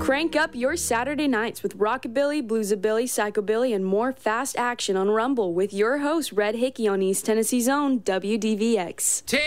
Crank up your Saturday nights with rockabilly, bluesabilly, psychobilly, and more fast action on Rumble with your host, Red Hickey on East Tennessee's own WDVX.